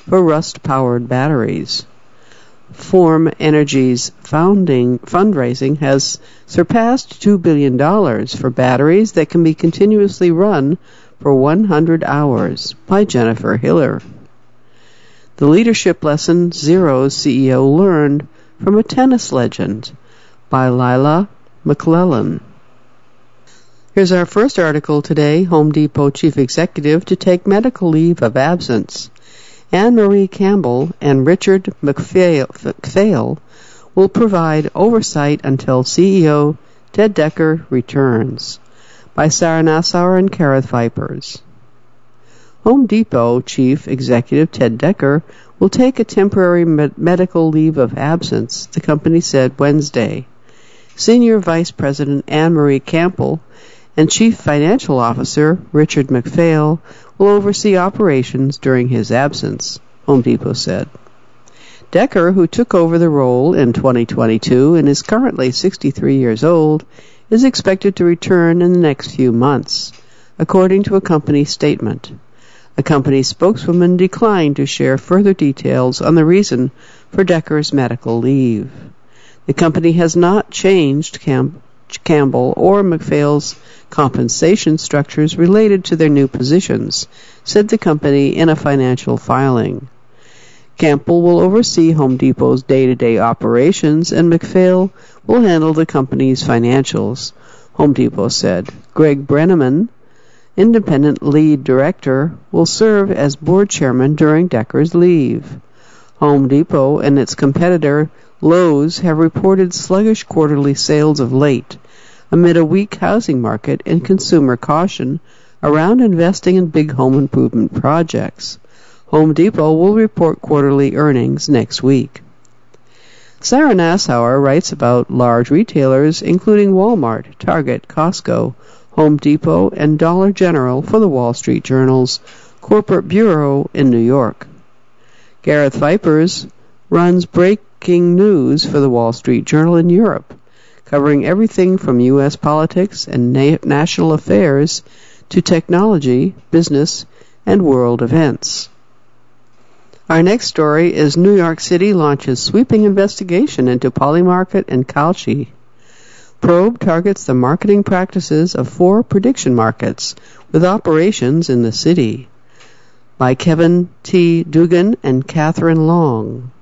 for rust-powered batteries. Form Energy's fundraising has surpassed $2 billion for batteries that can be continuously run for 100 hours, by Jennifer Hiller. The leadership lesson Xero's CEO learned from a tennis legend, by Lila McClellan. Here's our first article today. Home Depot chief executive to take medical leave of absence. Anne-Marie Campbell and Richard McPhail will provide oversight until CEO Ted Decker returns, by Sarah Nassauer and Kareth Vipers. Home Depot chief executive Ted Decker will take a temporary medical leave of absence, the company said Wednesday. Senior Vice President Anne-Marie Campbell and Chief Financial Officer Richard McPhail will oversee operations during his absence, Home Depot said. Decker, who took over the role in 2022 and is currently 63 years old, is expected to return in the next few months, according to a company statement. A company spokeswoman declined to share further details on the reason for Decker's medical leave. The company has not changed Campbell or McPhail's compensation structures related to their new positions, said the company in a financial filing. Campbell will oversee Home Depot's day-to-day operations, and McPhail will handle the company's financials, Home Depot said. Greg Brenneman, independent lead director, will serve as board chairman during Decker's leave. Home Depot and its competitor Lowe's have reported sluggish quarterly sales of late, amid a weak housing market and consumer caution around investing in big home improvement projects. Home Depot will report quarterly earnings next week. Sarah Nassauer writes about large retailers including Walmart, Target, Costco, Home Depot, and Dollar General for the Wall Street Journal's Corporate Bureau in New York. Kareth Vipers runs breaking news for the Wall Street Journal in Europe, covering everything from U.S. politics and national affairs to technology, business, and world events. Our next story is New York City launches sweeping investigation into Polymarket and Kalshi. Probe targets the marketing practices of 4 prediction markets with operations in the city, by Kevin T. Dugan and Catherine Long.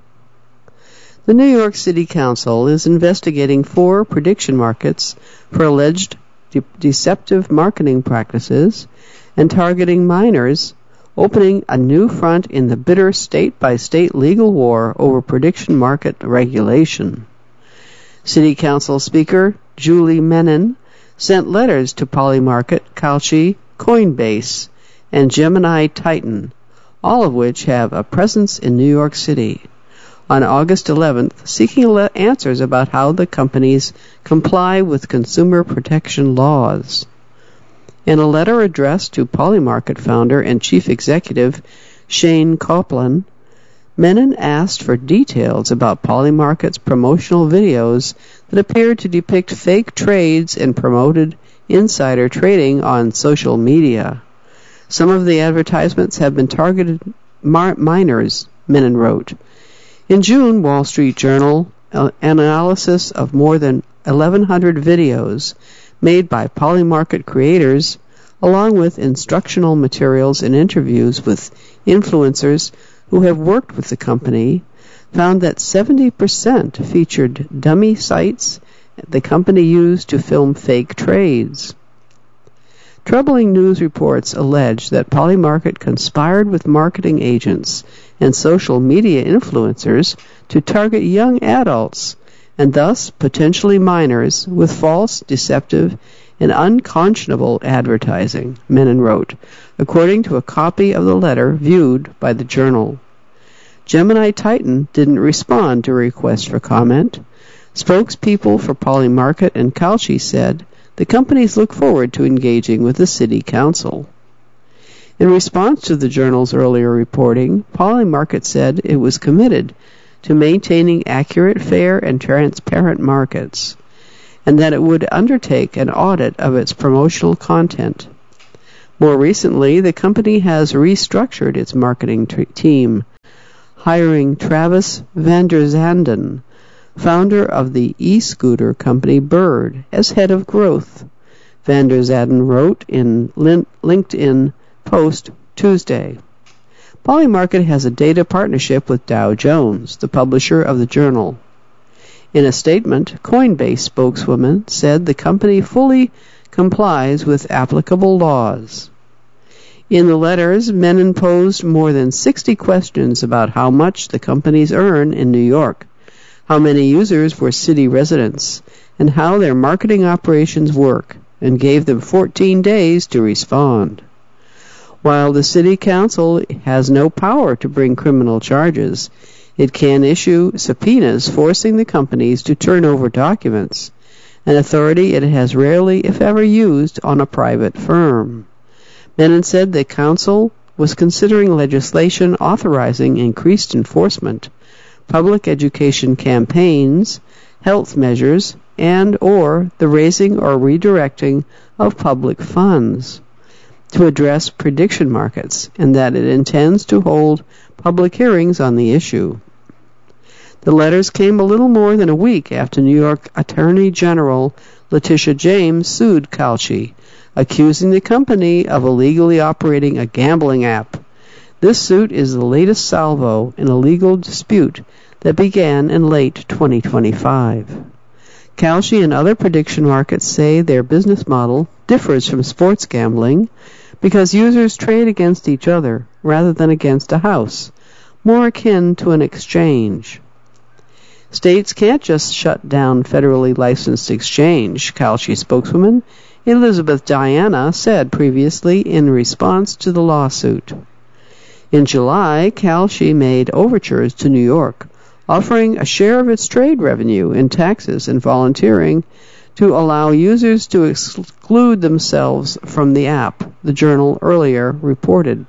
The New York City Council is investigating 4 prediction markets for alleged deceptive marketing practices and targeting minors, opening a new front in the bitter state-by-state legal war over prediction market regulation. City Council Speaker Julie Menin sent letters to Polymarket, Kalshi, Coinbase, and Gemini Titan, all of which have a presence in New York City, on August 11th, seeking answers about how the companies comply with consumer protection laws. In a letter addressed to Polymarket founder and chief executive Shane Copeland, Menon asked for details about Polymarket's promotional videos that appeared to depict fake trades and promoted insider trading on social media. Some of the advertisements have been targeted minors, Menon wrote. In June, Wall Street Journal analysis of more than 1,100 videos made by Polymarket creators, along with instructional materials and interviews with influencers who have worked with the company, found that 70% featured dummy sites the company used to film fake trades. Troubling news reports allege that Polymarket conspired with marketing agents and social media influencers to target young adults and thus potentially minors with false, deceptive, and unconscionable advertising, Menon wrote, according to a copy of the letter viewed by the Journal. Gemini Titan didn't respond to a request for comment. Spokespeople for Polymarket and Kalshi said the companies look forward to engaging with the City Council. In response to the Journal's earlier reporting, Polymarket said it was committed to maintaining accurate, fair, and transparent markets, and that it would undertake an audit of its promotional content. More recently, the company has restructured its marketing team, hiring Travis Vanderzanden, founder of the e-scooter company Bird, as head of growth, Vanderzanden wrote in LinkedIn post Tuesday. Polymarket has a data partnership with Dow Jones, the publisher of the journal. In a statement, Coinbase spokeswoman said the company fully complies with applicable laws. In the letters, Menon posed more than 60 questions about how much the companies earn in New York, how many users were city residents, and how their marketing operations work, and gave them 14 days to respond. While the city council has no power to bring criminal charges, it can issue subpoenas forcing the companies to turn over documents, an authority it has rarely, if ever, used on a private firm. Menon said the council was considering legislation authorizing increased enforcement, public education campaigns, health measures, and or the raising or redirecting of public funds to address prediction markets, and that it intends to hold public hearings on the issue. The letters came a little more than a week after New York Attorney General Letitia James sued Kalshi, accusing the company of illegally operating a gambling app. This suit is the latest salvo in a legal dispute that began in late 2025. Kalshi and other prediction markets say their business model differs from sports gambling because users trade against each other rather than against a house, more akin to an exchange. States can't just shut down federally licensed exchange, Kalshi spokeswoman Elizabeth Diana said previously in response to the lawsuit. In July, Kalshi made overtures to New York, offering a share of its trade revenue in taxes and volunteering to allow users to exclude themselves from the app, the journal earlier reported.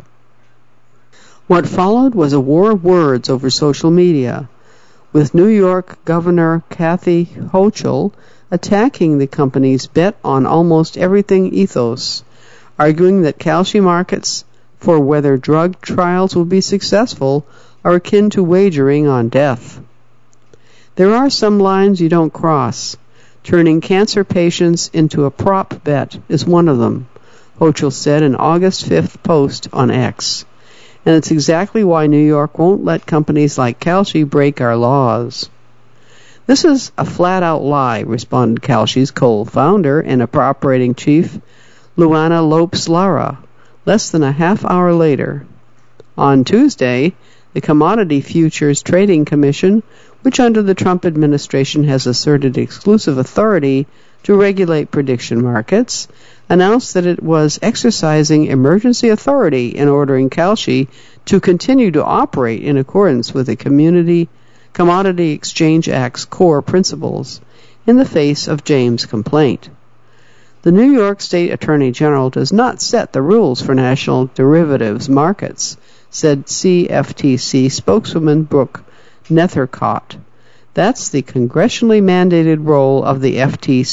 What followed was a war of words over social media, with New York Governor Kathy Hochul attacking the company's bet on almost everything ethos, arguing that Kalshi markets for whether drug trials will be successful are akin to wagering on death. There are some lines you don't cross. Turning cancer patients into a prop bet is one of them, Hochul said in August 5th post on X. And it's exactly why New York won't let companies like Kalshi break our laws. This is a flat-out lie, responded Kalshi's co-founder and operating chief, Luana Lopes-Lara, less than a half hour later. On Tuesday, the Commodity Futures Trading Commission, which under the Trump administration has asserted exclusive authority to regulate prediction markets, announced that it was exercising emergency authority in ordering Kalshi to continue to operate in accordance with the Commodity Exchange Act's core principles in the face of James' complaint. The New York State Attorney General does not set the rules for national derivatives markets, said CFTC spokeswoman Brooke Nethercott. That's the congressionally mandated role of the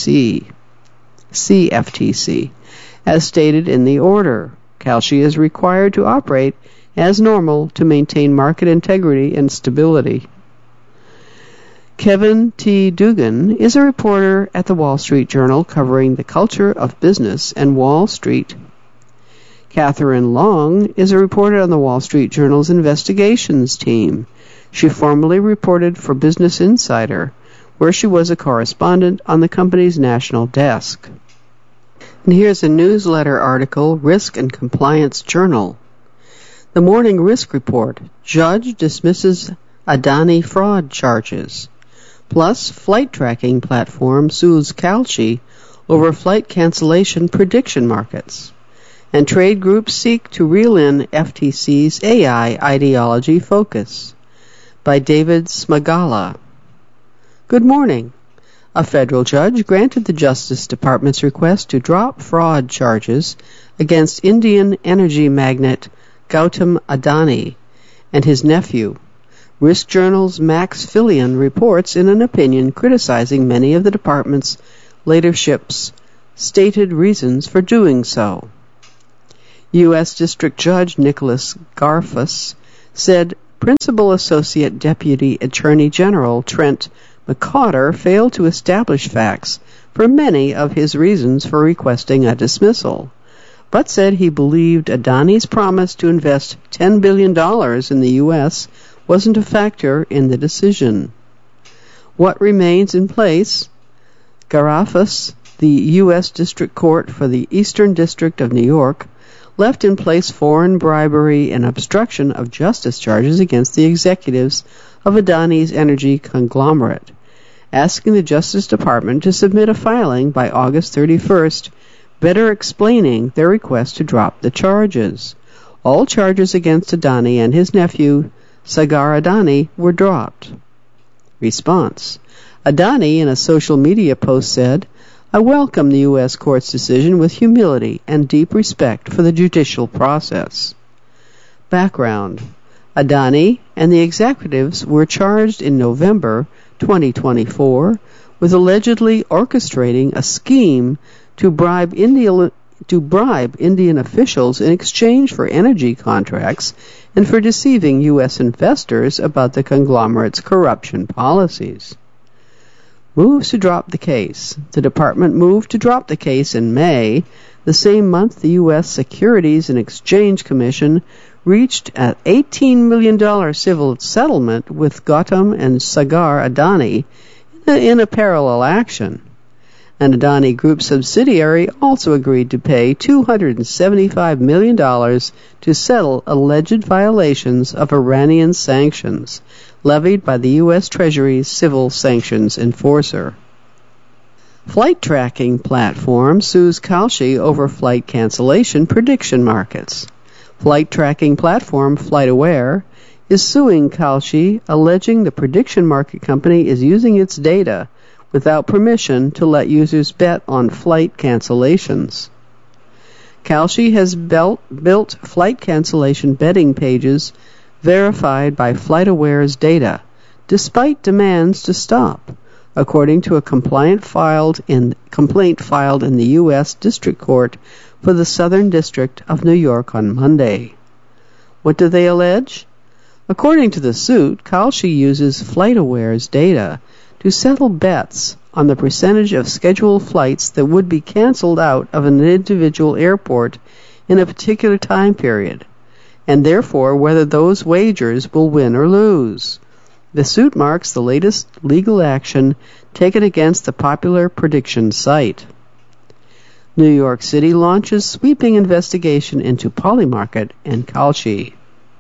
CFTC. As stated in the order, Kalshi is required to operate as normal to maintain market integrity and stability. Kevin T. Dugan is a reporter at the Wall Street Journal covering the culture of business and Wall Street. Catherine Long is a reporter on the Wall Street Journal's investigations team. She formerly reported for Business Insider, where she was a correspondent on the company's national desk. And here's a newsletter article, Risk and Compliance Journal. The Morning Risk Report. Judge dismisses Adani fraud charges. Plus, flight tracking platform sues Kalshi over flight cancellation prediction markets. And trade groups seek to reel in FTC's AI ideology focus. By David Smagala. Good morning. A federal judge granted the Justice Department's request to drop fraud charges against Indian energy magnate Gautam Adani and his nephew. Risk Journal's Max Fillion reports in an opinion criticizing many of the department's leadership's stated reasons for doing so. U.S. District Judge Nicholas Garfus said Principal Associate Deputy Attorney General Trent McCaughter failed to establish facts for many of his reasons for requesting a dismissal, but said he believed Adani's promise to invest $10 billion in the U.S. wasn't a factor in the decision. What remains in place? Garafas, the U.S. District Court for the Eastern District of New York, left in place foreign bribery and obstruction of justice charges against the executives of Adani's energy conglomerate, asking the Justice Department to submit a filing by August 31st, better explaining their request to drop the charges. All charges against Adani and his nephew, Sagar Adani, were dropped. Response. Adani, in a social media post, said, "I welcome the U.S. Court's decision with humility and deep respect for the judicial process." Background. Adani and the executives were charged in November 2024 with allegedly orchestrating a scheme to bribe Indian officials in exchange for energy contracts and for deceiving U.S. investors about the conglomerate's corruption policies. Moves to drop the case. The department moved to drop the case in May, the same month the U.S. Securities and Exchange Commission reached an $18 million civil settlement with Gautam and Sagar Adani in a parallel action. An Adani Group subsidiary also agreed to pay $275 million to settle alleged violations of Iranian sanctions levied by the U.S. Treasury's civil sanctions enforcer. Flight tracking platform sues Kalshi over flight cancellation prediction markets. Flight tracking platform FlightAware is suing Kalshi, alleging the prediction market company is using its data without permission to let users bet on flight cancellations. Kalshi has built flight cancellation betting pages verified by FlightAware's data, despite demands to stop, according to a complaint filed in the U.S. District Court for the Southern District of New York on Monday. What do they allege? According to the suit, Kalshi uses FlightAware's data to settle bets on the percentage of scheduled flights that would be canceled out of an individual airport in a particular time period, and therefore whether those wagers will win or lose. The suit marks the latest legal action taken against the popular prediction site. New York City launches sweeping investigation into Polymarket and Kalshi.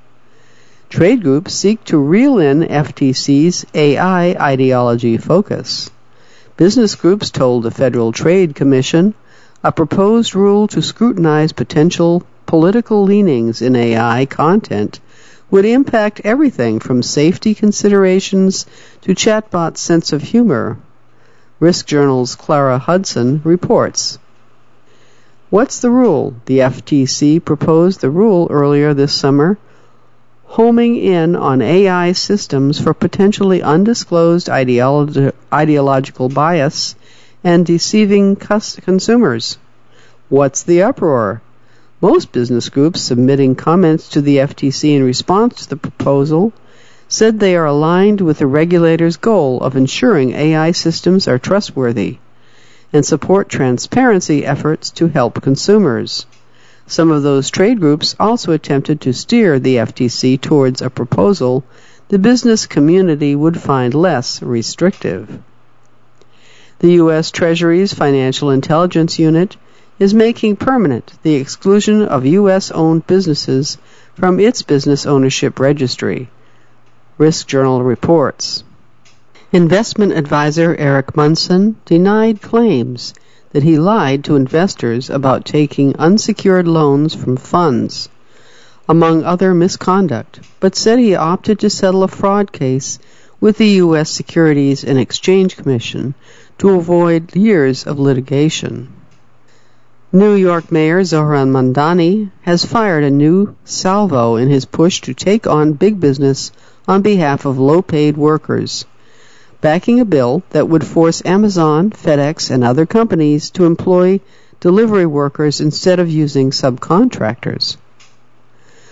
Trade groups seek to reel in FTC's AI ideology focus. Business groups told the Federal Trade Commission a proposed rule to scrutinize potential political leanings in AI content would impact everything from safety considerations to chatbot sense of humor. Risk Journal's Clara Hudson reports. What's the rule? The FTC proposed the rule earlier this summer, homing in on AI systems for potentially undisclosed ideological bias and deceiving consumers. What's the uproar? Most business groups submitting comments to the FTC in response to the proposal said they are aligned with the regulator's goal of ensuring AI systems are trustworthy and support transparency efforts to help consumers. Some of those trade groups also attempted to steer the FTC towards a proposal the business community would find less restrictive. The U.S. Treasury's Financial Intelligence Unit is making permanent the exclusion of U.S.-owned businesses from its business ownership registry, Risk Journal reports. Investment advisor Eric Munson denied claims that he lied to investors about taking unsecured loans from funds, among other misconduct, but said he opted to settle a fraud case with the U.S. Securities and Exchange Commission to avoid years of litigation. New York Mayor Zohran Mamdani has fired a new salvo in his push to take on big business on behalf of low-paid workers, backing a bill that would force Amazon, FedEx, and other companies to employ delivery workers instead of using subcontractors.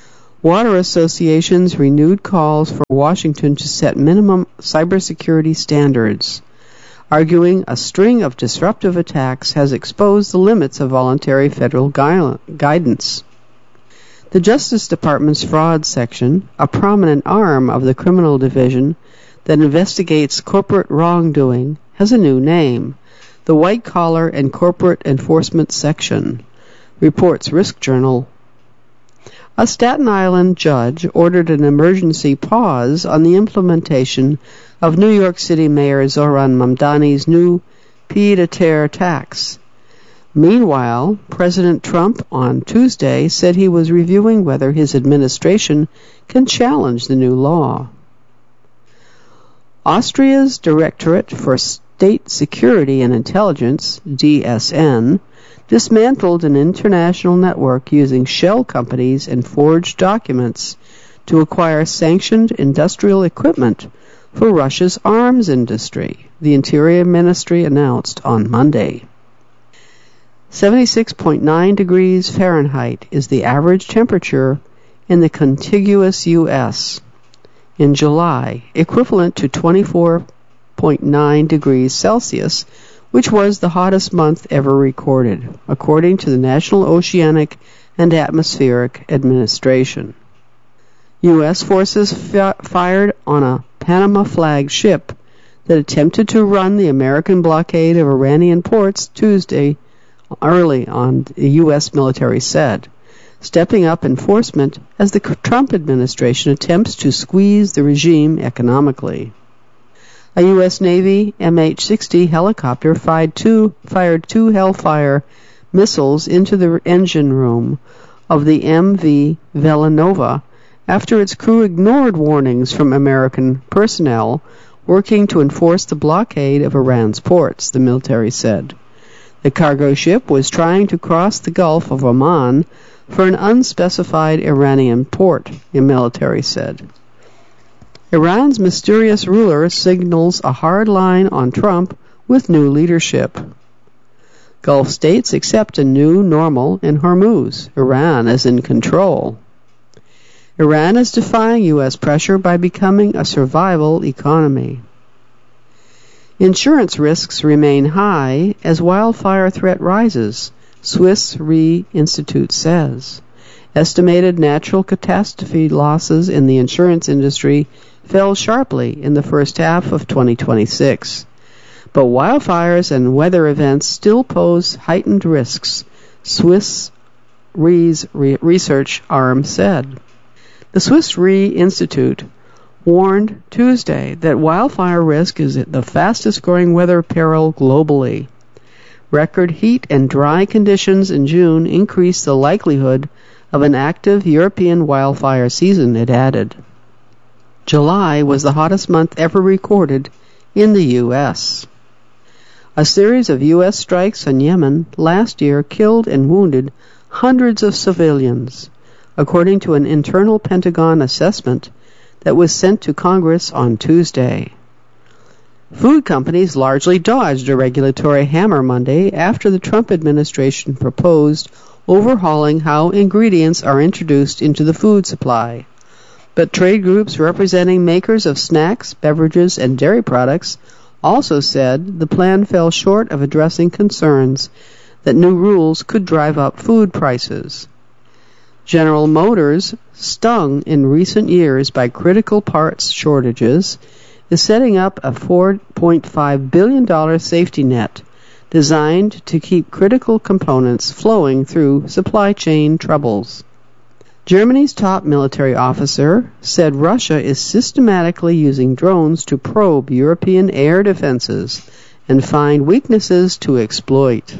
Water associations renewed calls for Washington to set minimum cybersecurity standards, arguing a string of disruptive attacks has exposed the limits of voluntary federal guidance. The Justice Department's Fraud Section, a prominent arm of the criminal division that investigates corporate wrongdoing, has a new name, the White Collar and Corporate Enforcement Section, reports Risk Journal. A Staten Island judge ordered an emergency pause on the implementation of New York City Mayor Zohran Mamdani's new pied-à-terre tax. Meanwhile, President Trump on Tuesday said he was reviewing whether his administration can challenge the new law. Austria's Directorate for State Security and Intelligence, DSN, dismantled an international network using shell companies and forged documents to acquire sanctioned industrial equipment for Russia's arms industry, the Interior Ministry announced on Monday. 76.9 degrees Fahrenheit is the average temperature in the contiguous U.S. in July, equivalent to 24.9 degrees Celsius, which was the hottest month ever recorded, according to the National Oceanic and Atmospheric Administration. U.S. forces fired on a Panama-flagged ship that attempted to run the American blockade of Iranian ports Tuesday early on, the U.S. military said, stepping up enforcement as the Trump administration attempts to squeeze the regime economically. A U.S. Navy MH-60 helicopter fired two Hellfire missiles into the engine room of the MV Villanova after its crew ignored warnings from American personnel working to enforce the blockade of Iran's ports, the military said. The cargo ship was trying to cross the Gulf of Oman for an unspecified Iranian port, the military said. Iran's mysterious ruler signals a hard line on Trump with new leadership. Gulf states accept a new normal in Hormuz. Iran is in control. Iran is defying U.S. pressure by becoming a survival economy. Insurance risks remain high as wildfire threat rises, Swiss Re Institute says. Estimated natural catastrophe losses in the insurance industry fell sharply in the first half of 2026. But wildfires and weather events still pose heightened risks, Swiss Re's research arm said. The Swiss Re Institute warned Tuesday that wildfire risk is the fastest-growing weather peril globally. Record heat and dry conditions in June increased the likelihood of an active European wildfire season, it added. July was the hottest month ever recorded in the U.S. A series of U.S. strikes on Yemen last year killed and wounded hundreds of civilians, according to an internal Pentagon assessment that was sent to Congress on Tuesday. Food companies largely dodged a regulatory hammer Monday after the Trump administration proposed overhauling how ingredients are introduced into the food supply. But trade groups representing makers of snacks, beverages, and dairy products also said the plan fell short of addressing concerns that new rules could drive up food prices. General Motors, stung in recent years by critical parts shortages, is setting up a $4.5 billion safety net designed to keep critical components flowing through supply chain troubles. Germany's top military officer said Russia is systematically using drones to probe European air defenses and find weaknesses to exploit.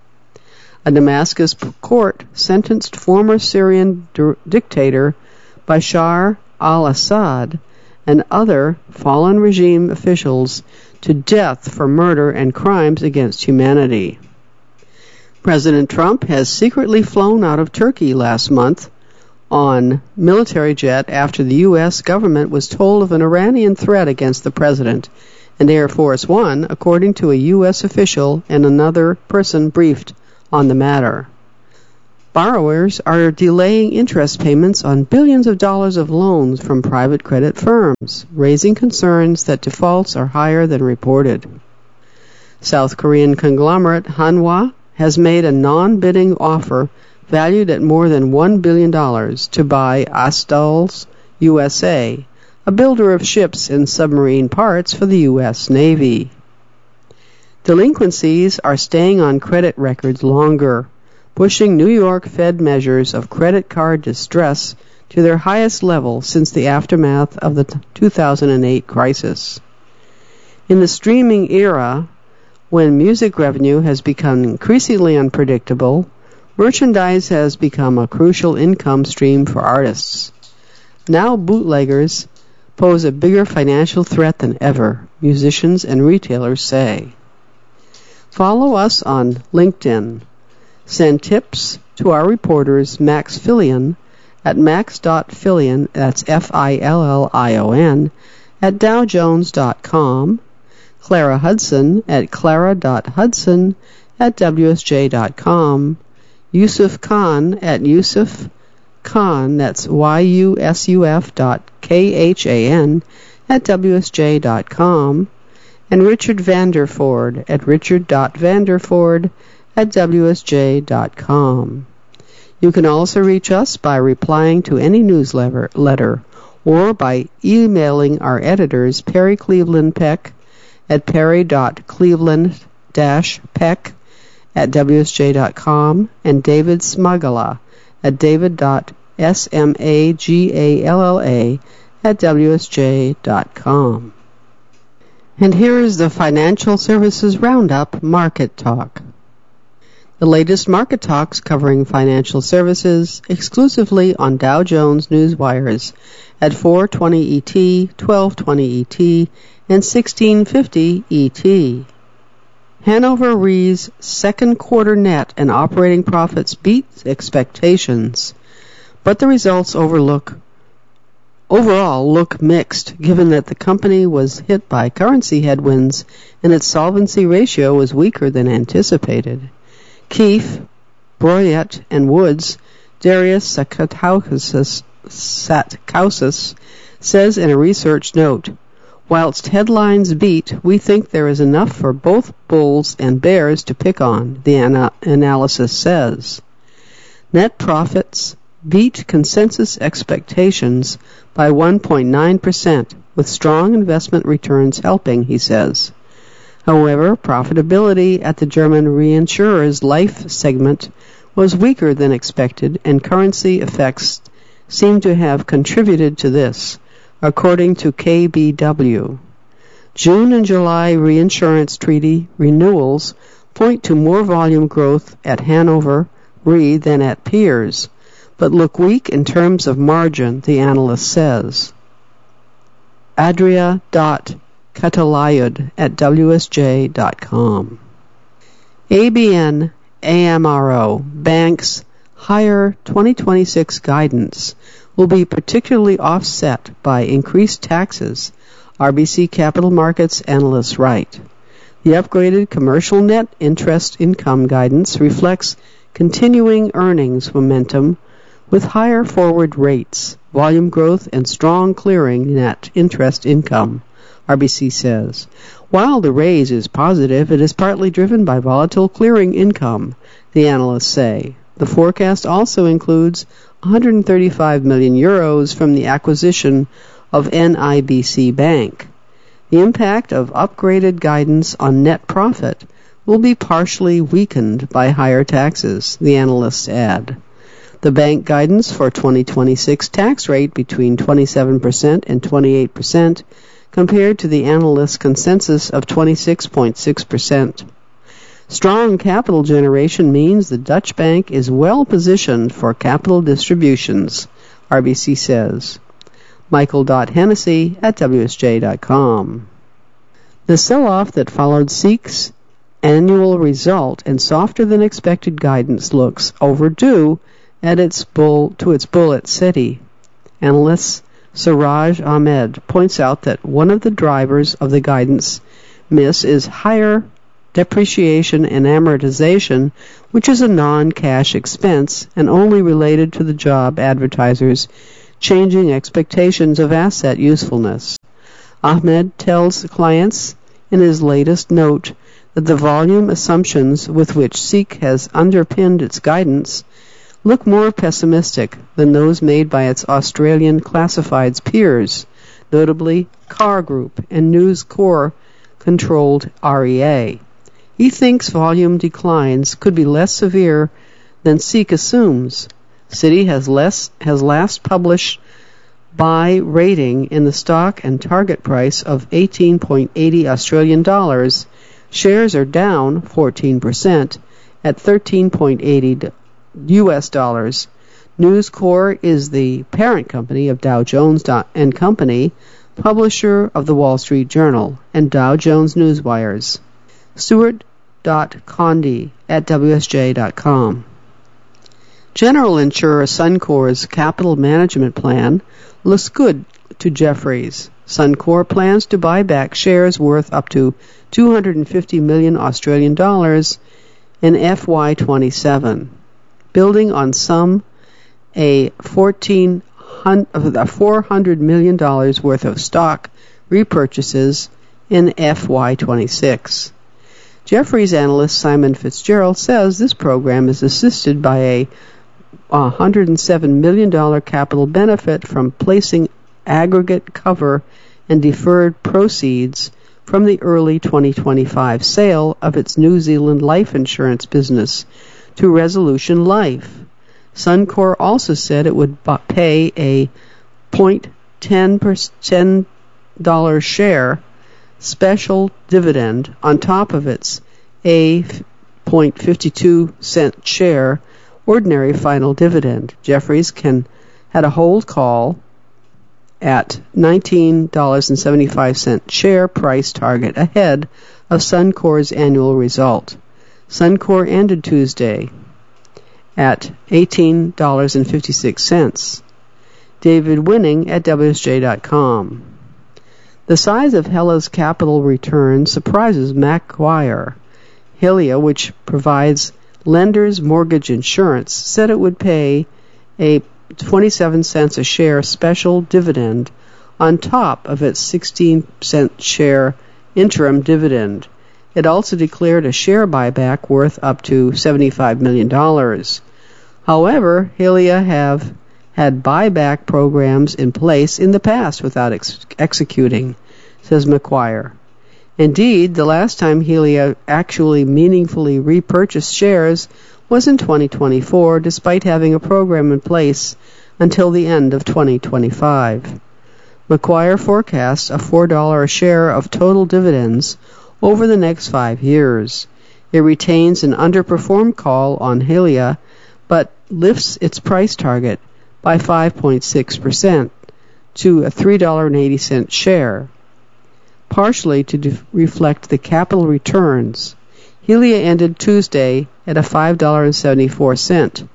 A Damascus court sentenced former Syrian dictator Bashar al-Assad and other fallen regime officials to death for murder and crimes against humanity. President Trump has secretly flown out of Turkey last month on military jet after the U.S. government was told of an Iranian threat against the president and Air Force One, according to a U.S. official and another person briefed on the matter. Borrowers are delaying interest payments on billions of dollars of loans from private credit firms, raising concerns that defaults are higher than reported. South Korean conglomerate Hanwha has made a non-bidding offer valued at more than $1 billion to buy Astals USA, a builder of ships and submarine parts for the U.S. Navy. Delinquencies are staying on credit records longer, pushing New York Fed measures of credit card distress to their highest level since the aftermath of the 2008 crisis. In the streaming era, when music revenue has become increasingly unpredictable, merchandise has become a crucial income stream for artists. Now bootleggers pose a bigger financial threat than ever, musicians and retailers say. Follow us on LinkedIn. Send tips to our reporters Max Fillion at max.fillion, that's Fillion, at dowjones.com, Clara Hudson at clara.hudson at wsj.com, Yusuf Khan at Yusuf Khan, that's yusuf.khan at wsj.com, and Richard Vanderford at richard.vanderford at wsj.com. You can also reach us by replying to any newsletter or by emailing our editors Perry Cleveland Peck at perry.cleveland-peck at wsj.com and David Smagala at david.smagalla at wsj.com. And here is the Financial Services Roundup Market Talk. The latest market talks covering financial services exclusively on Dow Jones Newswires at 4:20 ET, 12:20 ET, and 16:50 ET. Hannover Re's second quarter net and operating profits beat expectations, but the results overall look mixed, given that the company was hit by currency headwinds and its solvency ratio was weaker than anticipated. Keefe, Broyett, and Woods, Darius Satkousis, says in a research note, whilst headlines beat, we think there is enough for both bulls and bears to pick on, the analysis says. Net profits beat consensus expectations by 1.9%, with strong investment returns helping, he says. However, profitability at the German reinsurer's life segment was weaker than expected, and currency effects seem to have contributed to this, according to KBW. June and July reinsurance treaty renewals point to more volume growth at Hannover Re than at peers, but look weak in terms of margin, the analyst says. Adria.Catalayud at wsj.com. ABN AMRO Bank's higher 2026 guidance will be particularly offset by increased taxes, RBC Capital Markets analysts write. The upgraded commercial net interest income guidance reflects continuing earnings momentum with higher forward rates, volume growth, and strong clearing net interest income, RBC says. While the raise is positive, it is partly driven by volatile clearing income, the analysts say. The forecast also includes 135 million euros from the acquisition of NIBC Bank. The impact of upgraded guidance on net profit will be partially weakened by higher taxes, the analysts add. The bank guidance for 2026 tax rate between 27% and 28%, compared to the analyst's consensus of 26.6%. Strong capital generation means the Dutch bank is well positioned for capital distributions, RBC says. Michael.Hennessy at WSJ.com. The sell-off that followed SEEK's annual result and softer-than-expected guidance looks overdue at its bull at Citi. Analyst Siraj Ahmed points out that one of the drivers of the guidance miss is higher depreciation and amortization, which is a non-cash expense and only related to the job advertisers changing expectations of asset usefulness. Ahmed tells clients in his latest note that the volume assumptions with which SEEK has underpinned its guidance look more pessimistic than those made by its Australian classifieds peers, notably Car Group and News Corp-controlled REA. He thinks volume declines could be less severe than SEEK assumes. Citi has last published buy rating in the stock and target price of 18.80 Australian dollars. Shares are down 14% at 13.80 US dollars. News Corp is the parent company of Dow Jones and Company, publisher of the Wall Street Journal and Dow Jones Newswires. Stuart.Condy at WSJ.com. General insurer Suncor's capital management plan looks good to Jefferies. Suncor plans to buy back shares worth up to 250 million Australian dollars in FY27, building on a $400 million worth of stock repurchases in FY26. Jefferies analyst Simon Fitzgerald says this program is assisted by a $107 million capital benefit from placing aggregate cover and deferred proceeds from the early 2025 sale of its New Zealand life insurance business to Resolution Life. Suncor also said it would pay a $0.10 share special dividend on top of its a 0.52 share ordinary final dividend. Jefferies had a hold call at $19.75 share price target ahead of Suncor's annual result. Suncor ended Tuesday at $18.56. David Winning at WSJ.com. The size of Helia's capital return surprises Macquarie. Helia, which provides lenders mortgage insurance, said it would pay a 27 cents a share special dividend on top of its 16-cent share interim dividend. It also declared a share buyback worth up to $75 million. However, Helia have had buyback programs in place in the past without executing, says Macquarie. Indeed, the last time Helia actually meaningfully repurchased shares was in 2024, despite having a program in place until the end of 2025. Macquarie forecasts a $4 a share of total dividends over the next 5 years. It retains an underperformed call on Helia, but lifts its price target by 5.6% to a $3.80 share, partially to reflect the capital returns. Helia ended Tuesday at a $5.74.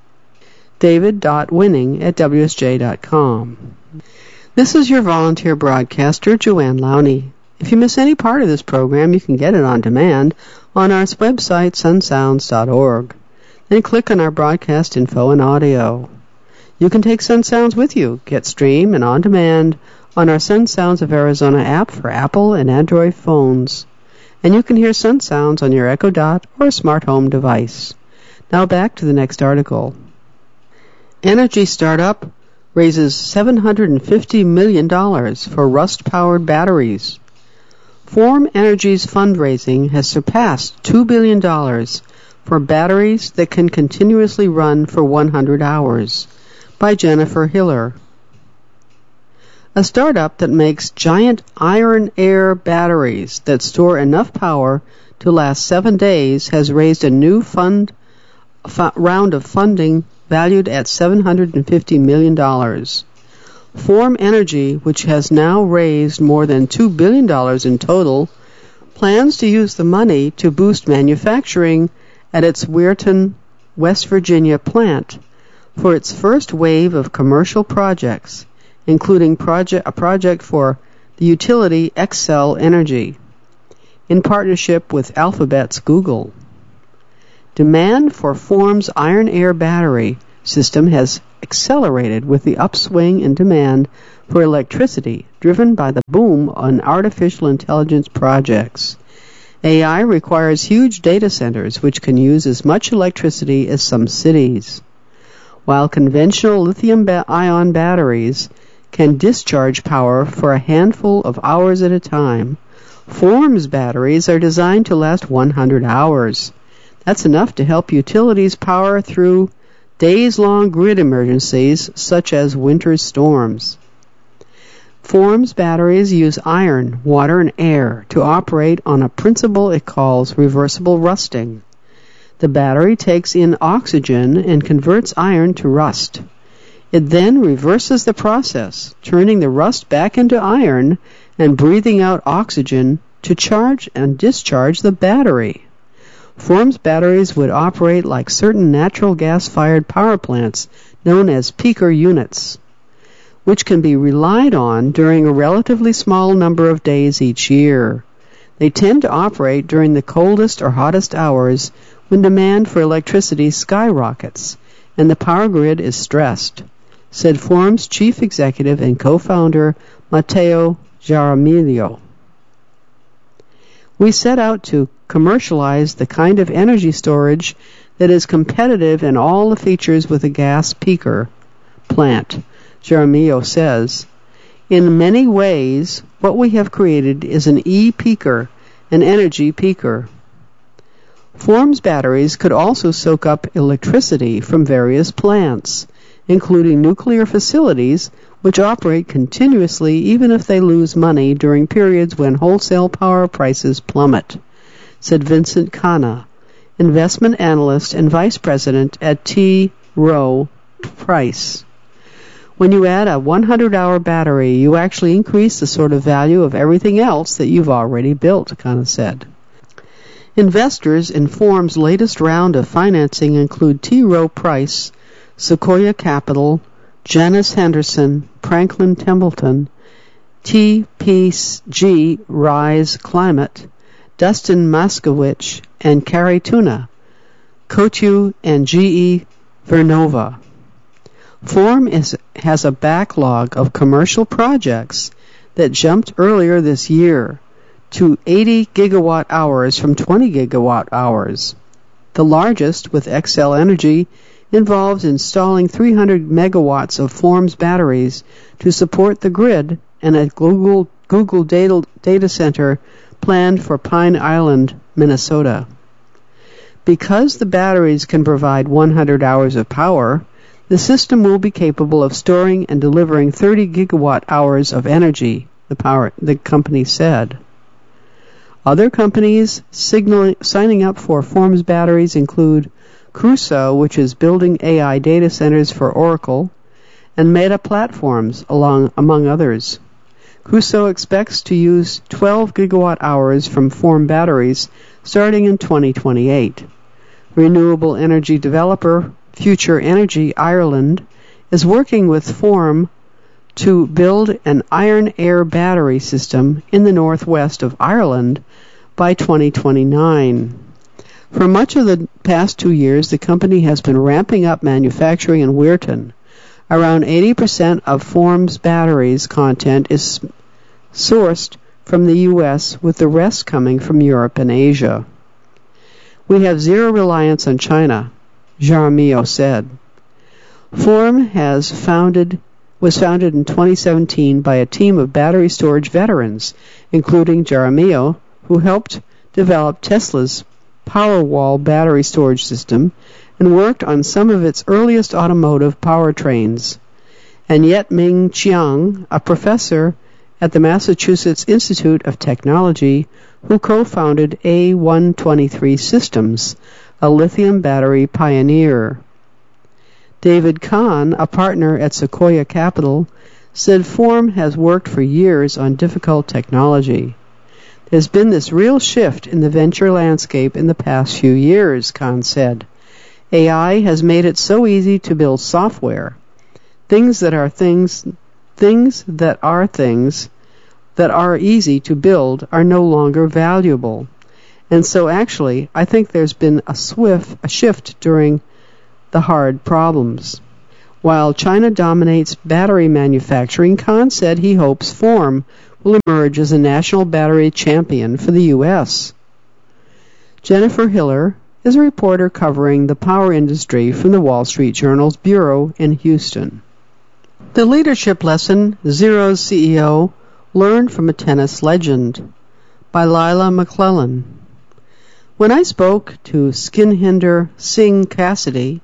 David.Winning at WSJ.com. This is your volunteer broadcaster, Joanne Lowney. If you miss any part of this program, you can get it on demand on our website, sunsounds.org. Then click on our broadcast info and audio. You can take Sun Sounds with you, get stream and on demand on our Sun Sounds of Arizona app for Apple and Android phones. And you can hear Sun Sounds on your Echo Dot or smart home device. Now back to the next article. Energy startup raises $750 million for rust-powered batteries. Form Energy's fundraising has surpassed $2 billion for batteries that can continuously run for 100 hours. By Jennifer Hiller. A startup that makes giant iron-air batteries that store enough power to last 7 days has raised a new round of funding valued at $750 million. Form Energy, which has now raised more than $2 billion in total, plans to use the money to boost manufacturing at its Weirton, West Virginia plant for its first wave of commercial projects, including a project for the utility Xcel Energy. in partnership with Alphabet's Google. Demand for Form's iron-air battery system has accelerated with the upswing in demand for electricity driven by the boom on artificial intelligence projects. AI requires huge data centers which can use as much electricity as some cities. While conventional lithium-ion batteries can discharge power for a handful of hours at a time, Form's batteries are designed to last 100 hours. That's enough to help utilities power through days-long grid emergencies such as winter storms. Form's batteries use iron, water, and air to operate on a principle it calls reversible rusting. The battery takes in oxygen and converts iron to rust. It then reverses the process, turning the rust back into iron and breathing out oxygen to charge and discharge the battery. Form's batteries would operate like certain natural gas-fired power plants known as peaker units, which can be relied on during a relatively small number of days each year. They tend to operate during the coldest or hottest hours when demand for electricity skyrockets and the power grid is stressed, said Form's chief executive and co-founder Matteo Jaramillo. We set out to commercialize the kind of energy storage that is competitive in all the features with a gas peaker plant, Jaramillo says. In many ways, what we have created is an e-peaker, an energy peaker. Form's batteries could also soak up electricity from various plants, including nuclear facilities, which operate continuously even if they lose money during periods when wholesale power prices plummet, said Vincent Khanna, investment analyst and vice president at T. Rowe Price. When you add a 100-hour battery, you actually increase the sort of value of everything else that you've already built, Khanna said. Investors in Form's latest round of financing include T. Rowe Price, Sequoia Capital, Janus Henderson, Franklin Templeton, TPG Rise Climate, Dustin Moskowitz, and Carrie Tuna, Cotu, and GE Vernova. Form has a backlog of commercial projects that jumped earlier this year to 80 gigawatt hours from 20 gigawatt hours. The largest, with Xcel Energy, involves installing 300 megawatts of Form's batteries to support the grid and a Google data center planned for Pine Island, Minnesota. Because the batteries can provide 100 hours of power, the system will be capable of storing and delivering 30 gigawatt hours of energy, the company said. Other companies signing up for Form's batteries include Crusoe, which is building AI data centers for Oracle, and Meta Platforms, among others. Crusoe expects to use 12 gigawatt hours from Form batteries starting in 2028. Renewable energy developer Future Energy Ireland is working with Form to build an iron-air battery system in the northwest of Ireland by 2029. For much of the past 2 years, the company has been ramping up manufacturing in Weirton. Around 80% of Form's batteries content is sourced from the U.S., with the rest coming from Europe and Asia. We have zero reliance on China, Jaramillo said. Form was founded in 2017 by a team of battery storage veterans, including Jaramillo, who helped develop Tesla's Powerwall battery storage system and worked on some of its earliest automotive powertrains, and Yet-Ming Chiang, a professor at the Massachusetts Institute of Technology, who co-founded A123 Systems, a lithium battery pioneer. David Kahn, a partner at Sequoia Capital, said Form has worked for years on difficult technology. There's been this real shift in the venture landscape in the past few years, Kahn said. AI has made it so easy to build software. Things that are things that are easy to build are no longer valuable. And so actually, I think there's been a shift during the hard problems. While China dominates battery manufacturing, Khan said he hopes Form will emerge as a national battery champion for the U.S. Jennifer Hiller is a reporter covering the power industry from the Wall Street Journal's bureau in Houston. The leadership lesson Xero's CEO learned from a tennis legend, by Lila McClellan. When I spoke to Skinhinder Singh Cassidy,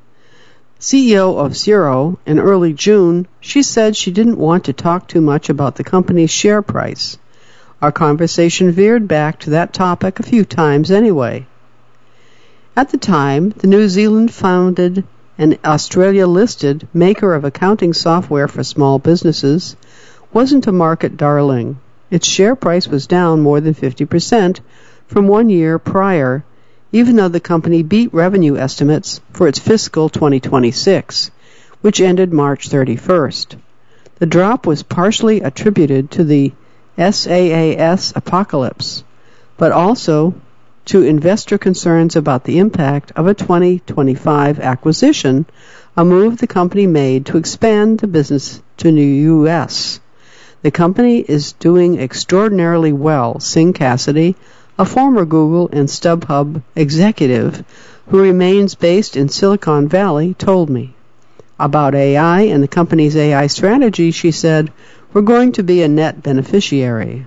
CEO of Xero, in early June, she said she didn't want to talk too much about the company's share price. Our conversation veered back to that topic a few times anyway. At the time, the New Zealand-founded and Australia-listed maker of accounting software for small businesses wasn't a market darling. Its share price was down more than 50% from 1 year prior, even though the company beat revenue estimates for its fiscal 2026, which ended March 31st. The drop was partially attributed to the SaaS apocalypse, but also to investor concerns about the impact of a 2025 acquisition, a move the company made to expand the business to the U.S. The company is doing extraordinarily well, Singh Cassidy, a former Google and StubHub executive who remains based in Silicon Valley, told me. About AI and the company's AI strategy, she said, "We're going to be a net beneficiary."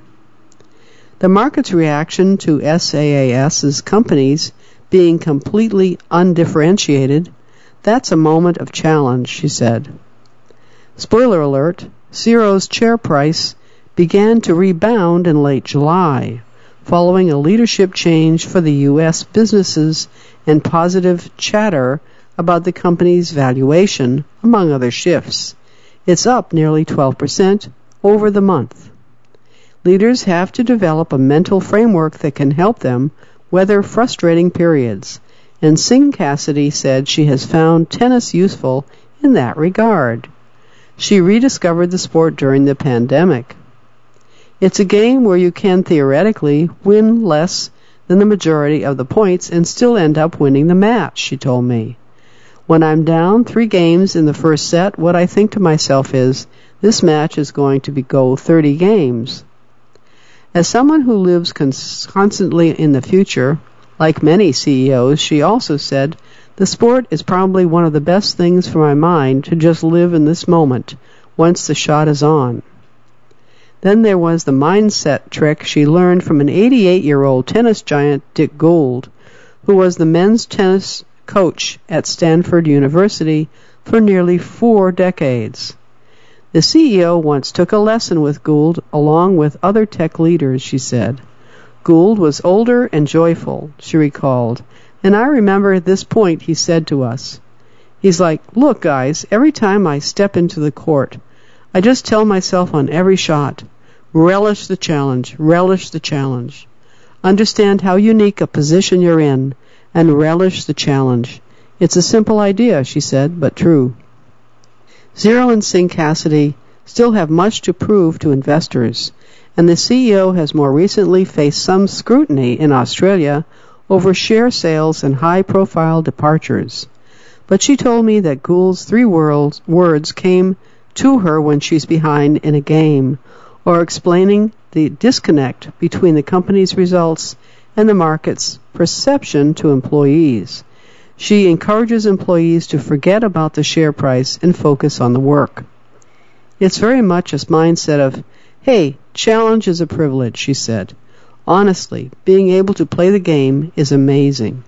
The market's reaction to SaaS companies being completely undifferentiated, that's a moment of challenge, she said. Spoiler alert, Xero's share price began to rebound in late July, following a leadership change for the U.S. businesses and positive chatter about the company's valuation, among other shifts. It's up nearly 12% over the month. Leaders have to develop a mental framework that can help them weather frustrating periods, and Singh Cassidy said she has found tennis useful in that regard. She rediscovered the sport during the pandemic. It's a game where you can theoretically win less than the majority of the points and still end up winning the match, she told me. When I'm down 3 games in the first set, what I think to myself is, this match is going to go 30 games. As someone who lives constantly in the future, like many CEOs, she also said, the sport is probably one of the best things for my mind to just live in this moment, once the shot is on. Then there was the mindset trick she learned from an 88-year-old tennis giant, Dick Gould, who was the men's tennis coach at Stanford University for nearly 4 decades. The CEO once took a lesson with Gould along with other tech leaders, she said. Gould was older and joyful, she recalled, and I remember at this point he said to us, he's like, look guys, every time I step into the court, I just tell myself on every shot, relish the challenge, relish the challenge. Understand how unique a position you're in, and relish the challenge. It's a simple idea, she said, but true. Xero and Singh Cassidy still have much to prove to investors, and the CEO has more recently faced some scrutiny in Australia over share sales and high-profile departures. But she told me that Gould's 3 words came to her when she's behind in a game, or explaining the disconnect between the company's results and the market's perception to employees. She encourages employees to forget about the share price and focus on the work. It's very much a mindset of, hey, challenge is a privilege, she said. Honestly, being able to play the game is amazing.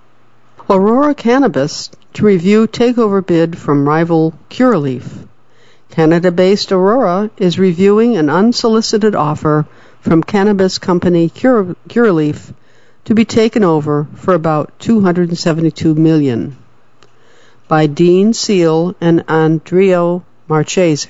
Aurora Cannabis to review takeover bid from rival Curaleaf. Canada-based Aurora is reviewing an unsolicited offer from cannabis company Curaleaf to be taken over for about $272 million by Dean Seal and Andrea Marchese.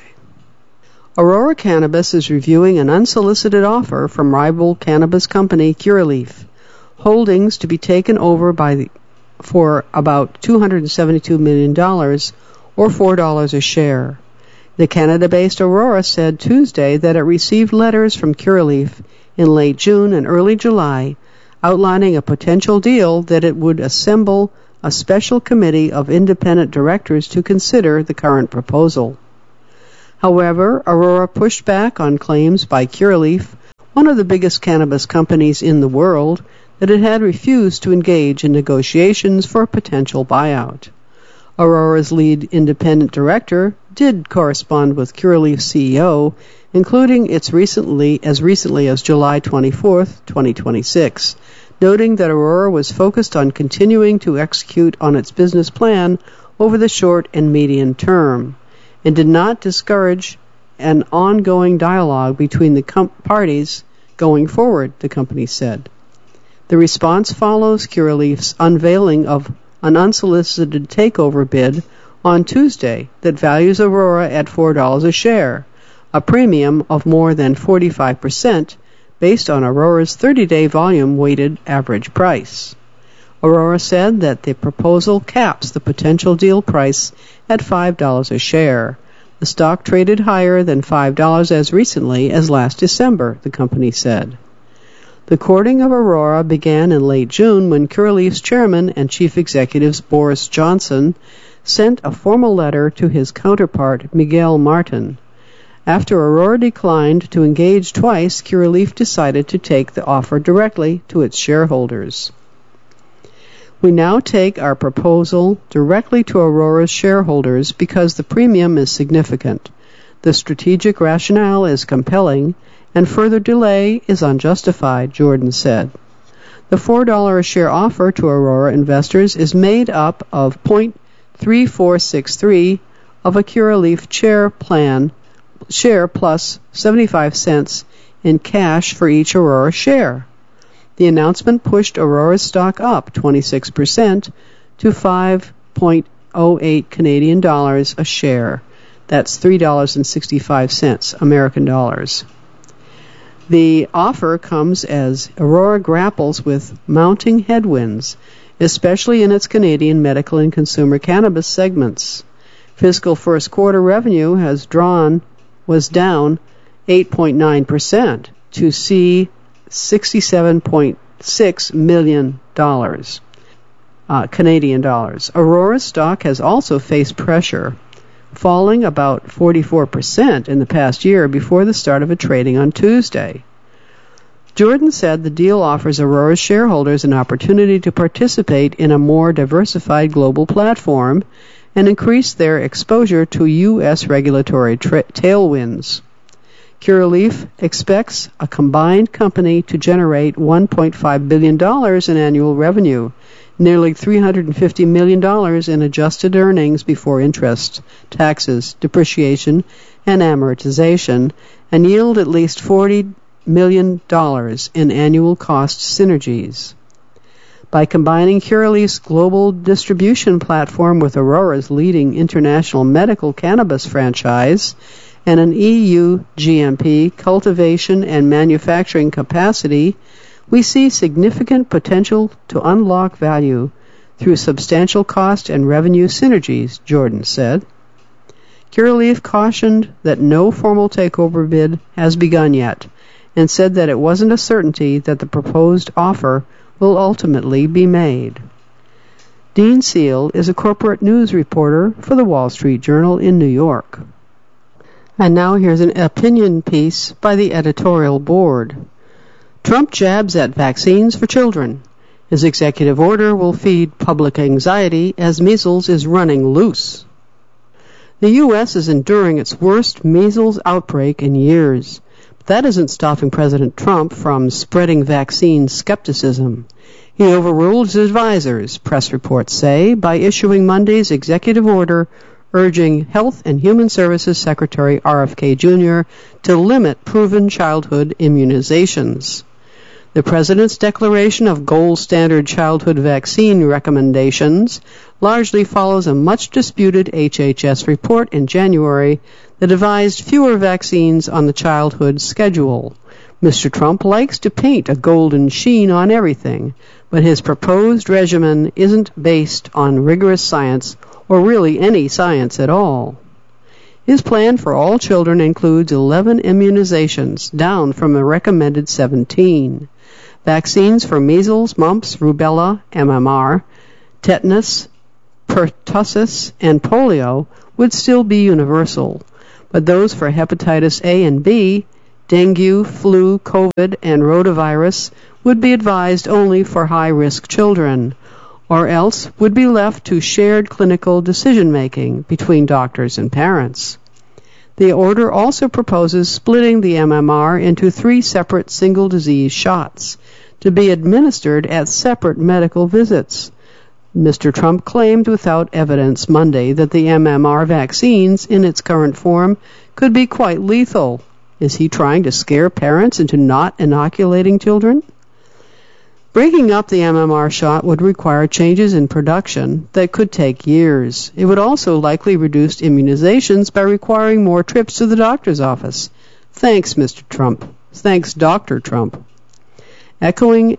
Aurora Cannabis is reviewing an unsolicited offer from rival cannabis company Curaleaf Holdings to be taken over for about $272 million or $4 a share. The Canada-based Aurora said Tuesday that it received letters from Curaleaf in late June and early July outlining a potential deal that it would assemble a special committee of independent directors to consider the current proposal. However, Aurora pushed back on claims by Curaleaf, one of the biggest cannabis companies in the world, that it had refused to engage in negotiations for a potential buyout. Aurora's lead independent director did correspond with Curaleaf's CEO, including as recently as July 24, 2026, noting that Aurora was focused on continuing to execute on its business plan over the short and medium term, and did not discourage an ongoing dialogue between the parties going forward, the company said. The response follows Curaleaf's unveiling of an unsolicited takeover bid on Tuesday that values Aurora at $4 a share, a premium of more than 45% based on Aurora's 30-day volume-weighted average price. Aurora said that the proposal caps the potential deal price at $5 a share. The stock traded higher than $5 as recently as last December, the company said. The courting of Aurora began in late June when Curaleaf's chairman and chief executive Boris Johnson sent a formal letter to his counterpart Miguel Martin. After Aurora declined to engage twice, Curaleaf decided to take the offer directly to its shareholders. We now take our proposal directly to Aurora's shareholders because the premium is significant. The strategic rationale is compelling, and further delay is unjustified, Jordan said. The $4 a share offer to Aurora investors is made up of .3463 of a Curaleaf share plus 75 cents in cash for each Aurora share. The announcement pushed Aurora's stock up 26% to 5.08 Canadian dollars a share. That's $3.65 American dollars. The offer comes as Aurora grapples with mounting headwinds, especially in its Canadian medical and consumer cannabis segments. Fiscal first quarter revenue was down 8.9% to $67.6 million Canadian dollars. Aurora's stock has also faced pressure, falling about 44% in the past year before the start of a trading on Tuesday. Jordan said the deal offers Aurora's shareholders an opportunity to participate in a more diversified global platform and increase their exposure to U.S. regulatory tailwinds. Curaleaf expects a combined company to generate $1.5 billion in annual revenue, nearly $350 million in adjusted earnings before interest, taxes, depreciation, and amortization, and yield at least $40 million in annual cost synergies. By combining Curaleaf's global distribution platform with Aurora's leading international medical cannabis franchise and an EU GMP cultivation and manufacturing capacity, we see significant potential to unlock value through substantial cost and revenue synergies, Jordan said. Curaleaf cautioned that no formal takeover bid has begun yet and said that it wasn't a certainty that the proposed offer will ultimately be made. Dean Seal is a corporate news reporter for the Wall Street Journal in New York. And now here's an opinion piece by the editorial board. Trump jabs at vaccines for children. His executive order will feed public anxiety as measles is running loose. The U.S. is enduring its worst measles outbreak in years. But that isn't stopping President Trump from spreading vaccine skepticism. He overruled his advisors, press reports say, by issuing Monday's executive order urging Health and Human Services Secretary RFK Jr. to limit proven childhood immunizations. The President's declaration of gold standard childhood vaccine recommendations largely follows a much-disputed HHS report in January that advised fewer vaccines on the childhood schedule. Mr. Trump likes to paint a golden sheen on everything, but his proposed regimen isn't based on rigorous science or really any science at all. His plan for all children includes 11 immunizations, down from a recommended 17. Vaccines for measles, mumps, rubella, MMR, tetanus, pertussis, and polio would still be universal, but those for hepatitis A and B, dengue, flu, COVID, and rotavirus would be advised only for high-risk children, or else would be left to shared clinical decision-making between doctors and parents. The order also proposes splitting the MMR into 3 separate single-disease shots to be administered at separate medical visits. Mr. Trump claimed without evidence Monday that the MMR vaccines, in its current form, could be quite lethal. Is he trying to scare parents into not inoculating children? Breaking up the MMR shot would require changes in production that could take years. It would also likely reduce immunizations by requiring more trips to the doctor's office. Thanks, Mr. Trump. Thanks, Dr. Trump. Echoing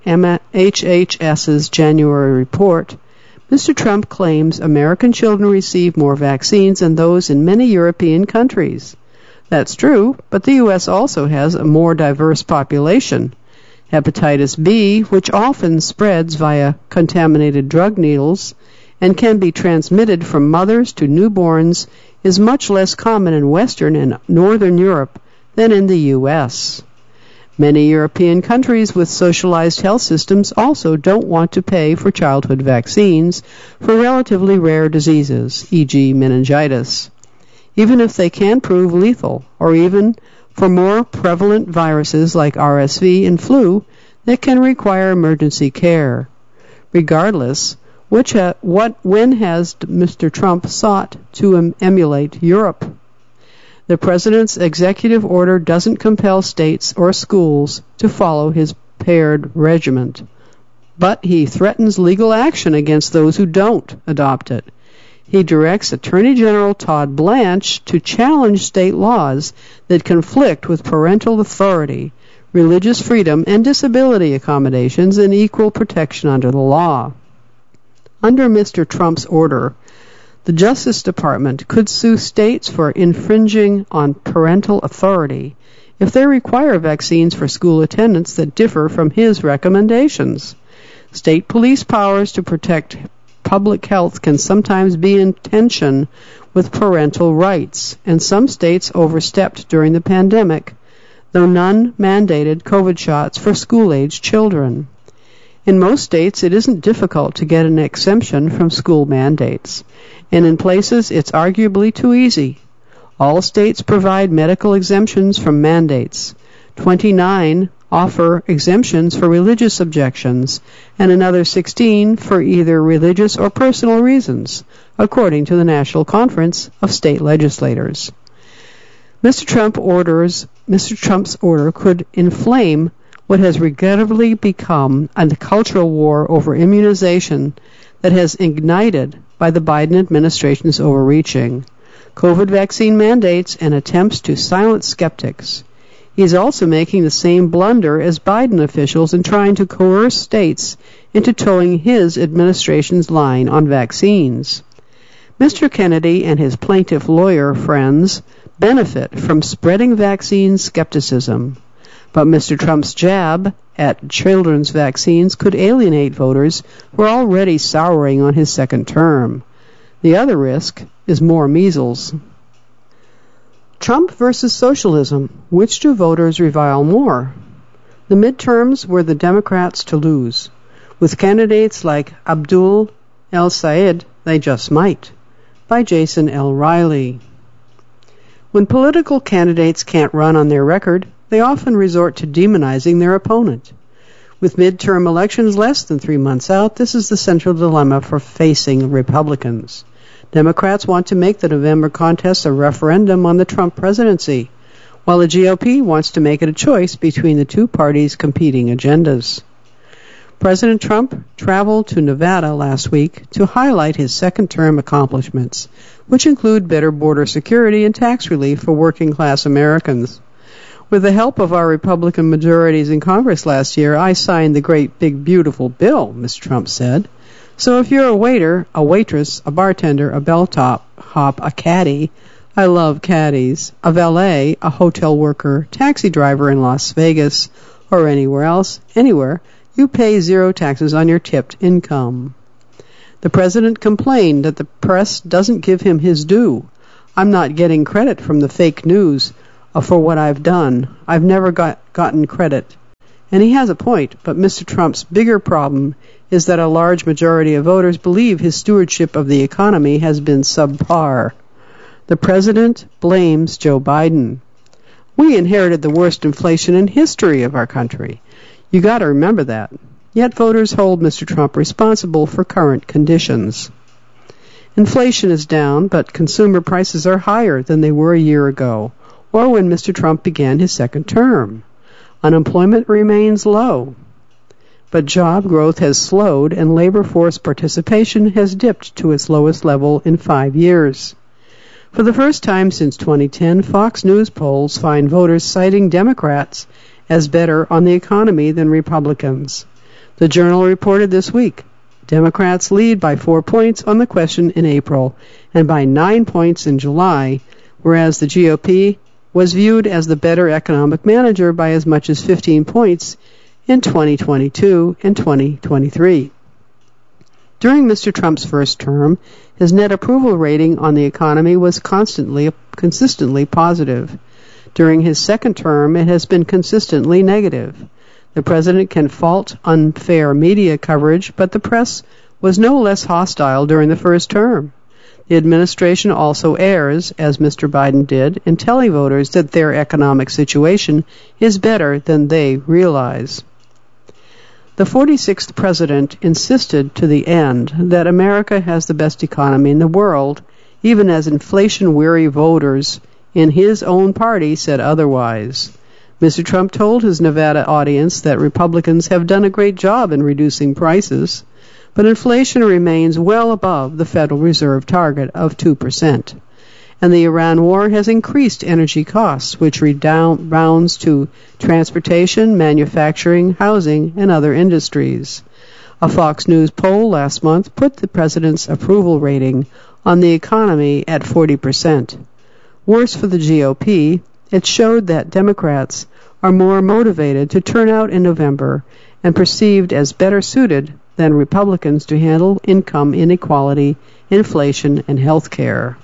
HHS's January report, Mr. Trump claims American children receive more vaccines than those in many European countries. That's true, but the U.S. also has a more diverse population. Hepatitis B, which often spreads via contaminated drug needles and can be transmitted from mothers to newborns, is much less common in Western and Northern Europe than in the U.S. Many European countries with socialized health systems also don't want to pay for childhood vaccines for relatively rare diseases, e.g. meningitis, even if they can prove lethal, or even for more prevalent viruses like RSV and flu that can require emergency care. Regardless, when has Mr. Trump sought to emulate Europe? The president's executive order doesn't compel states or schools to follow his paired regimen, but he threatens legal action against those who don't adopt it. He directs Attorney General Todd Blanche to challenge state laws that conflict with parental authority, religious freedom, and disability accommodations and equal protection under the law. Under Mr. Trump's order, the Justice Department could sue states for infringing on parental authority if they require vaccines for school attendance that differ from his recommendations. State police powers to protect public health can sometimes be in tension with parental rights, and some states overstepped during the pandemic, though none mandated COVID shots for school-age children. In most states, it isn't difficult to get an exemption from school mandates, and in places it's arguably too easy. All states provide medical exemptions from mandates. 29 offer exemptions for religious objections, and another 16 for either religious or personal reasons, according to the National Conference of State Legislators. Mr. Trump's order could inflame what has regrettably become a cultural war over immunization that has ignited by the Biden administration's overreaching, COVID vaccine mandates, and attempts to silence skeptics. He's also making the same blunder as Biden officials in trying to coerce states into towing his administration's line on vaccines. Mr. Kennedy and his plaintiff lawyer friends benefit from spreading vaccine skepticism, but Mr. Trump's jab at children's vaccines could alienate voters who are already souring on his second term. The other risk is more measles. Trump versus socialism. Which do voters revile more? The midterms were the Democrats to lose. With candidates like Abdul El-Sayed, they just might. By Jason L. Riley. When political candidates can't run on their record, they often resort to demonizing their opponent. With midterm elections less than 3 months out, this is the central dilemma for facing Republicans. Democrats want to make the November contest a referendum on the Trump presidency, while the GOP wants to make it a choice between the two parties' competing agendas. President Trump traveled to Nevada last week to highlight his second-term accomplishments, which include better border security and tax relief for working-class Americans. With the help of our Republican majorities in Congress last year, I signed the great big beautiful bill, Mr. Trump said. So if you're a waiter, a waitress, a bartender, a bellhop, a caddy, I love caddies. A valet, a hotel worker, taxi driver in Las Vegas, or anywhere, you pay zero taxes on your tipped income. The president complained that the press doesn't give him his due. I'm not getting credit from the fake news for what I've done. I've never gotten credit. And he has a point, but Mr. Trump's bigger problem is that a large majority of voters believe his stewardship of the economy has been subpar. The president blames Joe Biden. We inherited the worst inflation in history of our country. You got to remember that. Yet voters hold Mr. Trump responsible for current conditions. Inflation is down, but consumer prices are higher than they were a year ago, or when Mr. Trump began his second term. Unemployment remains low, but job growth has slowed and labor force participation has dipped to its lowest level in 5 years. For the first time since 2010, Fox News polls find voters citing Democrats as better on the economy than Republicans. The Journal reported this week, Democrats lead by 4 points on the question in April and by 9 points in July, whereas the GOP was viewed as the better economic manager by as much as 15 points in 2022 and 2023. During Mr. Trump's first term, his net approval rating on the economy was consistently positive. During his second term, it has been consistently negative. The president can fault unfair media coverage, but the press was no less hostile during the first term. The administration also errs, as Mr. Biden did, in telling voters that their economic situation is better than they realize. The 46th president insisted to the end that America has the best economy in the world, even as inflation-weary voters in his own party said otherwise. Mr. Trump told his Nevada audience that Republicans have done a great job in reducing prices, but inflation remains well above the Federal Reserve target of 2%. And the Iran war has increased energy costs, which rebounds to transportation, manufacturing, housing, and other industries. A Fox News poll last month put the president's approval rating on the economy at 40%. Worse for the GOP, it showed that Democrats are more motivated to turn out in November and perceived as better suited than Republicans to handle income inequality, inflation, and health care.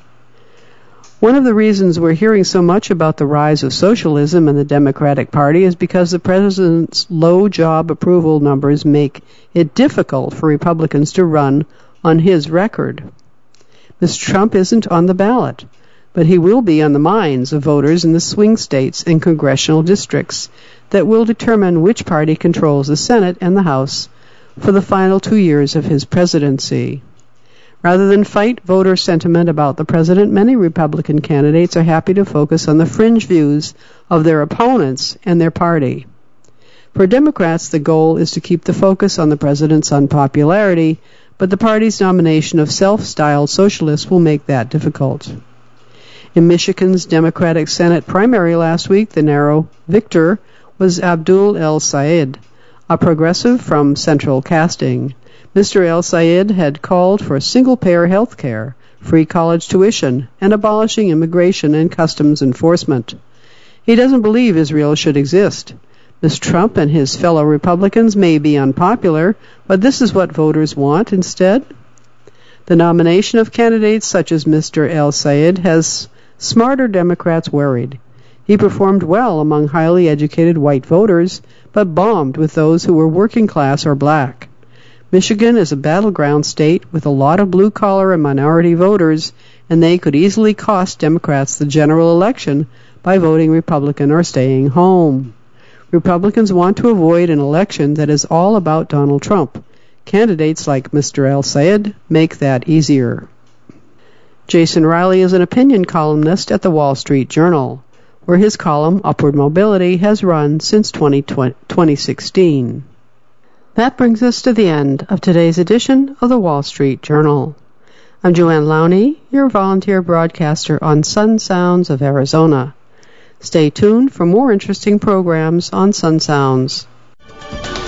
One of the reasons we're hearing so much about the rise of socialism in the Democratic Party is because the president's low job approval numbers make it difficult for Republicans to run on his record. Mr. Trump isn't on the ballot, but he will be on the minds of voters in the swing states and congressional districts that will determine which party controls the Senate and the House for the final 2 years of his presidency. Rather than fight voter sentiment about the president, many Republican candidates are happy to focus on the fringe views of their opponents and their party. For Democrats, the goal is to keep the focus on the president's unpopularity, but the party's nomination of self-styled socialists will make that difficult. In Michigan's Democratic Senate primary last week, the narrow victor was Abdul El-Sayed, a progressive from Central Casting. Mr. El-Sayed had called for single-payer health care, free college tuition, and abolishing immigration and customs enforcement. He doesn't believe Israel should exist. Mr. Trump and his fellow Republicans may be unpopular, but this is what voters want instead. The nomination of candidates such as Mr. El-Sayed has smarter Democrats worried. He performed well among highly educated white voters, but bombed with those who were working class or black. Michigan is a battleground state with a lot of blue-collar and minority voters, and they could easily cost Democrats the general election by voting Republican or staying home. Republicans want to avoid an election that is all about Donald Trump. Candidates like Mr. El-Sayed make that easier. Jason Riley is an opinion columnist at the Wall Street Journal, where his column, Upward Mobility, has run since 2016. That brings us to the end of today's edition of the Wall Street Journal. I'm Joanne Lowney, your volunteer broadcaster on Sun Sounds of Arizona. Stay tuned for more interesting programs on Sun Sounds.